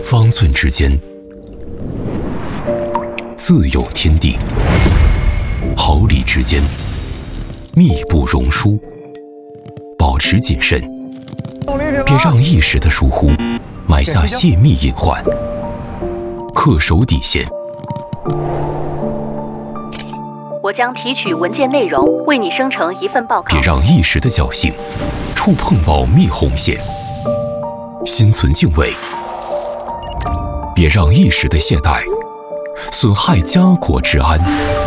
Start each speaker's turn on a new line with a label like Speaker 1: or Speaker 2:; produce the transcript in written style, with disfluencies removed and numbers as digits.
Speaker 1: 方寸之间，自有天地；毫厘之间，密不容疏。保持谨慎，别让一时的疏忽埋下泄密隐患，恪守底线。
Speaker 2: 我将提取文件内容，为你生成一份报告。
Speaker 1: 别让一时的侥幸触碰保密红线，心存敬畏。别让一时的懈怠损害家国之安。